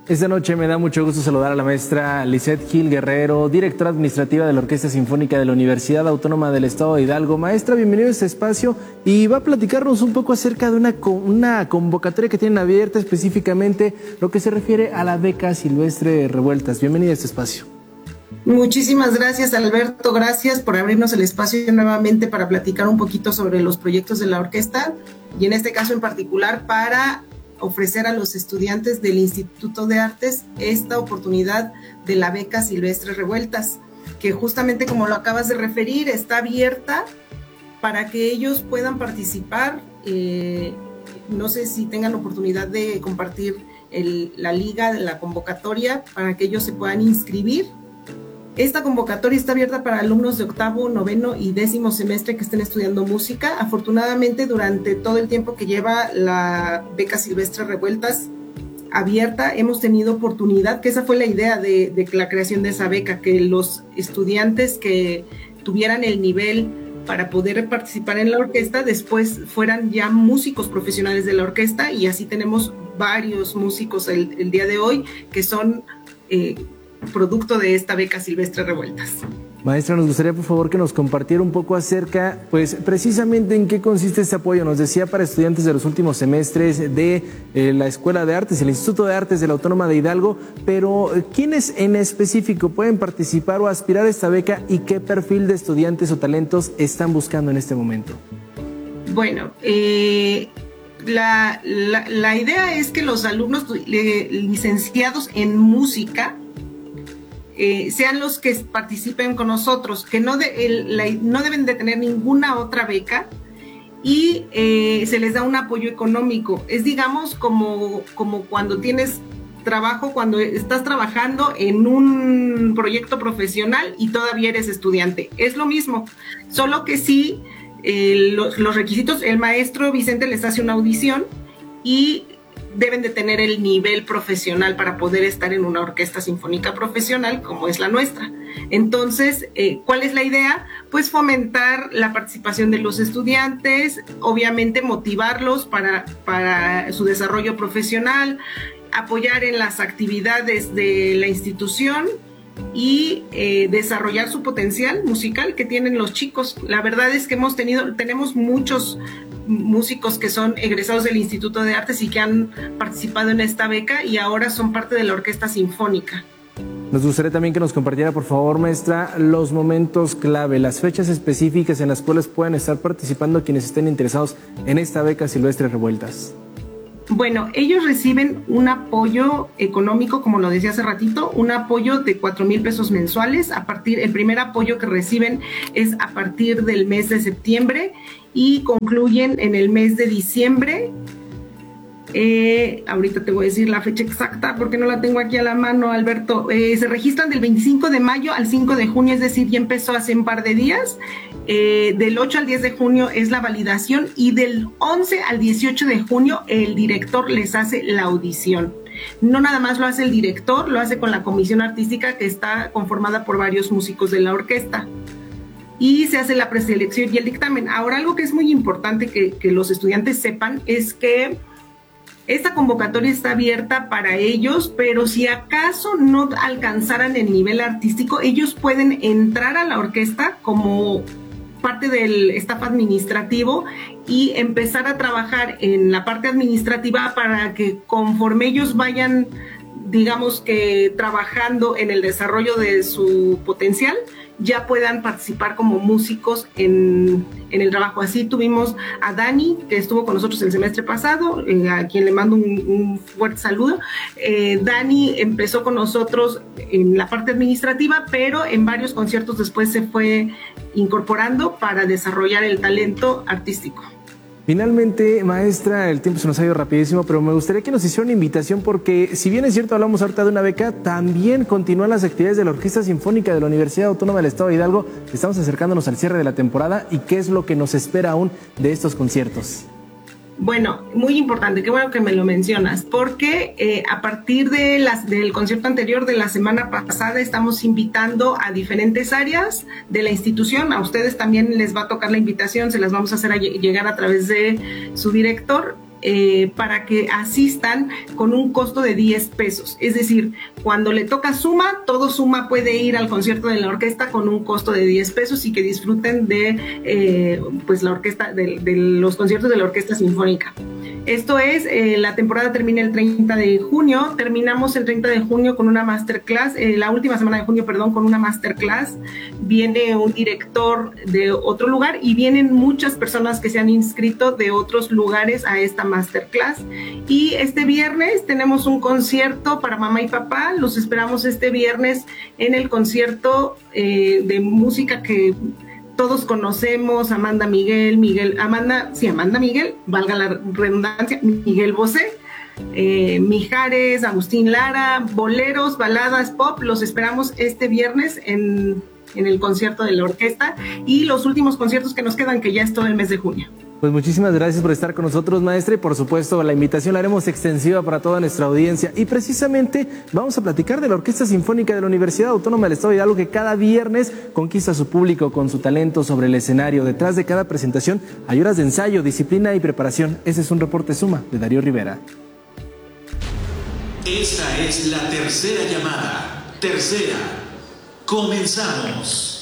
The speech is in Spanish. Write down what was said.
Esta noche me da mucho gusto saludar a la maestra Lisette Gil Guerrero, directora administrativa de la Orquesta Sinfónica de la Universidad Autónoma del Estado de Hidalgo. Maestra, bienvenida a este espacio y va a platicarnos un poco acerca de una convocatoria que tienen abierta, específicamente lo que se refiere a la beca Silvestre Revueltas. Bienvenida a este espacio. Muchísimas gracias, Alberto. Gracias por abrirnos el espacio nuevamente para platicar un poquito sobre los proyectos de la orquesta y en este caso en particular para ofrecer a los estudiantes del Instituto de Artes esta oportunidad de la beca Silvestre Revueltas, que justamente como lo acabas de referir, está abierta para que ellos puedan participar. No sé si tengan oportunidad de compartir la liga de la convocatoria para que ellos se puedan inscribir. Esta convocatoria está abierta para alumnos de octavo, noveno y décimo semestre que estén estudiando música. Afortunadamente, durante todo el tiempo que lleva la beca Silvestre Revueltas abierta, hemos tenido oportunidad, que esa fue la idea de la creación de esa beca, que los estudiantes que tuvieran el nivel para poder participar en la orquesta, después fueran ya músicos profesionales de la orquesta, y así tenemos varios músicos el día de hoy que son producto de esta beca Silvestre Revueltas. Maestra, nos gustaría por favor que nos compartiera un poco acerca, pues precisamente en qué consiste este apoyo. Nos decía para estudiantes de los últimos semestres de la Escuela de Artes, el Instituto de Artes de la Autónoma de Hidalgo, pero ¿quiénes en específico pueden participar o aspirar a esta beca y qué perfil de estudiantes o talentos están buscando en este momento? Bueno, la idea es que los alumnos licenciados en música sean los que participen con nosotros, que no deben de tener ninguna otra beca y se les da un apoyo económico. Es, digamos, como cuando tienes trabajo, cuando estás trabajando en un proyecto profesional y todavía eres estudiante. Es lo mismo, solo que sí, los requisitos, el maestro Vicente les hace una audición y deben de tener el nivel profesional para poder estar en una orquesta sinfónica profesional como es la nuestra. Entonces, ¿cuál es la idea? Pues fomentar la participación de los estudiantes, obviamente motivarlos para su desarrollo profesional, apoyar en las actividades de la institución y desarrollar su potencial musical que tienen los chicos. La verdad es que tenemos muchos músicos que son egresados del Instituto de Artes y que han participado en esta beca y ahora son parte de la Orquesta Sinfónica. Nos gustaría también que nos compartiera, por favor, maestra, los momentos clave, las fechas específicas en las cuales pueden estar participando quienes estén interesados en esta beca Silvestre Revueltas. Bueno, ellos reciben un apoyo económico, como lo decía hace ratito, un apoyo de 4,000 pesos mensuales. El primer apoyo que reciben es a partir del mes de septiembre y concluyen en el mes de diciembre. Ahorita te voy a decir la fecha exacta porque no la tengo aquí a la mano, Alberto. Se registran del 25 de mayo al 5 de junio, es decir, ya empezó hace un par de días. Del 8 al 10 de junio es la validación y del 11 al 18 de junio el director les hace la audición. No nada más lo hace el director, lo hace con la comisión artística que está conformada por varios músicos de la orquesta. Y se hace la preselección y el dictamen. Ahora, algo que es muy importante que los estudiantes sepan es que esta convocatoria está abierta para ellos, pero si acaso no alcanzaran el nivel artístico, ellos pueden entrar a la orquesta como parte del staff administrativo y empezar a trabajar en la parte administrativa para que conforme ellos vayan, digamos que trabajando en el desarrollo de su potencial, ya puedan participar como músicos en el trabajo. Así tuvimos a Dani, que estuvo con nosotros el semestre pasado, a quien le mando un fuerte saludo. Dani empezó con nosotros en la parte administrativa, pero en varios conciertos después se fue incorporando para desarrollar el talento artístico. Finalmente, maestra, el tiempo se nos ha ido rapidísimo, pero me gustaría que nos hiciera una invitación porque, si bien es cierto, hablamos ahorita de una beca, también continúan las actividades de la Orquesta Sinfónica de la Universidad Autónoma del Estado de Hidalgo. Estamos acercándonos al cierre de la temporada y qué es lo que nos espera aún de estos conciertos. Bueno, muy importante, qué bueno que me lo mencionas, porque a partir del concierto anterior de la semana pasada estamos invitando a diferentes áreas de la institución. A ustedes también les va a tocar la invitación, se las vamos a hacer llegar a través de su director. para que asistan con un costo de 10 pesos. Es decir, cuando le toca Suma, todo Suma puede ir al concierto de la orquesta con un costo de 10 pesos y que disfruten de pues la orquesta, de los conciertos de la Orquesta Sinfónica. Esto es, la temporada termina el 30 de junio, terminamos el 30 de junio con una masterclass, la última semana de junio, perdón, con una masterclass. Viene un director de otro lugar y vienen muchas personas que se han inscrito de otros lugares a esta masterclass. Y este viernes tenemos un concierto para mamá y papá, los esperamos este viernes en el concierto de música que todos conocemos, Amanda Miguel, Amanda Miguel, valga la redundancia, Miguel Bosé, Mijares, Agustín Lara, boleros, baladas, pop. Los esperamos este viernes en el concierto de la orquesta y los últimos conciertos que nos quedan, que ya es todo el mes de junio. Pues muchísimas gracias por estar con nosotros, maestra, y por supuesto la invitación la haremos extensiva para toda nuestra audiencia. Y precisamente vamos a platicar de la Orquesta Sinfónica de la Universidad Autónoma del Estado de Hidalgo, que cada viernes conquista a su público con su talento sobre el escenario. Detrás de cada presentación hay horas de ensayo, disciplina y preparación. Ese es un reporte Suma de Darío Rivera. Esta es la tercera llamada. Tercera. Comenzamos.